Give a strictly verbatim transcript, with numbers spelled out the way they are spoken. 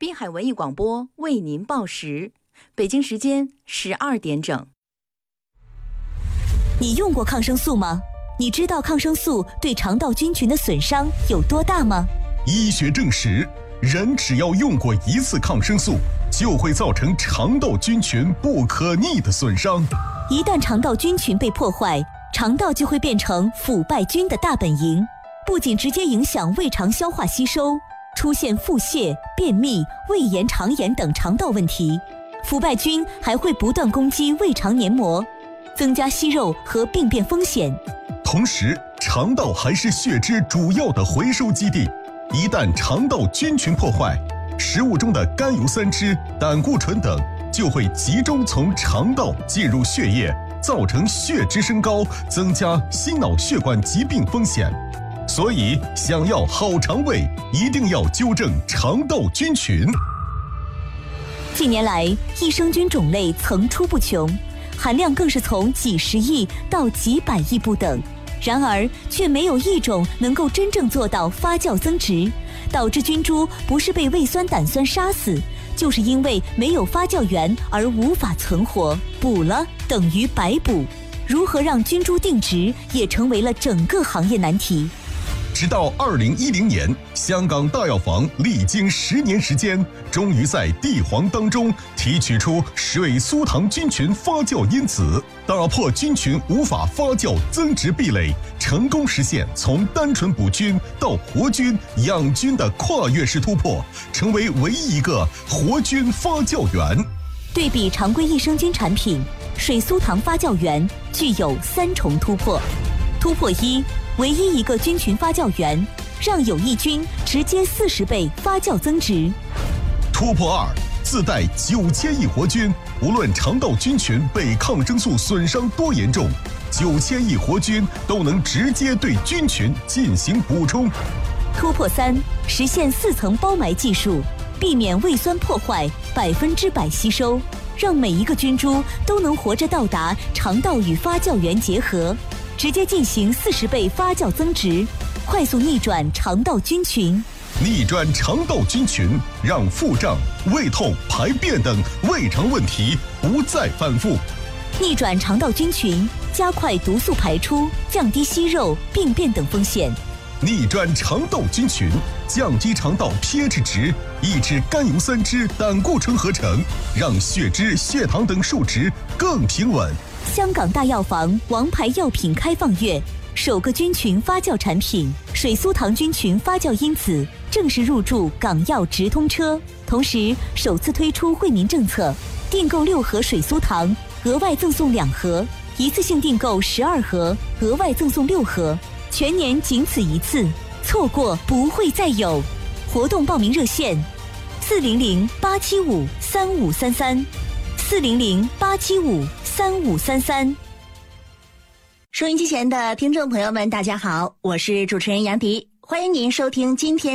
滨海文艺广播为您报时，北京时间十二点整。 你用过抗生素吗？你知道抗生素对肠道菌群的损伤有多大吗？ 医学证实，人只要用过一次抗生素，就会造成肠道菌群不可逆的损伤。 一旦肠道菌群被破坏，肠道就会变成腐败菌的大本营，不仅直接影响胃肠消化吸收，出现腹泻、便秘、胃炎、肠炎等肠道问题。腐败菌还会不断攻击胃肠黏膜，增加息肉和病变风险。 同时，肠道还是血脂主要的回收基地，一旦肠道菌群破坏，食物中的甘油三酯、胆固醇等就会集中从肠道进入血液，造成血脂升高，增加心脑血管疾病风险。所以，想要好肠胃，一定要纠正肠道菌群。 近年来，益生菌种类层出不穷，含量更是从几十亿到几百亿不等。然而，却没有一种能够真正做到发酵增殖，导致菌株不是被胃酸胆酸杀死，就是因为没有发酵源而无法存活。补了等于白补，如何让菌株定植，也成为了整个行业难题。 直到二零一零年，香港大药房历经十年时间，终于在地黄当中提取出水苏糖菌群发酵因子，打破菌群无法发酵增殖壁垒，成功实现从单纯补菌到活菌养菌的跨越式突破，成为唯一一个活菌发酵源。 对比常规益生菌产品，水苏糖发酵源具有三重突破。突破一，唯一一个菌群发酵源，让有益菌直接四十倍发酵增殖。 突破二，自带九千亿活菌，无论肠道菌群被抗生素损伤多严重，九千亿活菌都能直接对菌群进行补充。 突破三，实现四层包埋技术，避免胃酸破坏，百分之百吸收，让每一个菌株都能活着到达肠道与发酵源结合，直接进行四十倍发酵增殖，快速逆转肠道菌群。 逆转肠道菌群，让腹胀、胃痛、排便等胃肠问题不再反复。 逆转肠道菌群，加快毒素排出，降低息肉、病变等风险。 逆转肠道菌群，降低肠道 pH 值，抑制甘油三酯、胆固醇合成，让血脂、血糖等数值更平稳。 香港大药房王牌药品开放月，首个菌群发酵产品水苏糖菌群发酵因子正式入驻港药直通车，同时首次推出惠民政策，订购六盒水苏糖，额外赠送两盒；一次性订购十二盒，额外赠送六盒。全年仅此一次，错过不会再有。活动报名热线：四零零八七五三五三三，四零零八七五三五三三。 收音机前的听众朋友们，大家好，我是主持人杨迪，欢迎您收听今天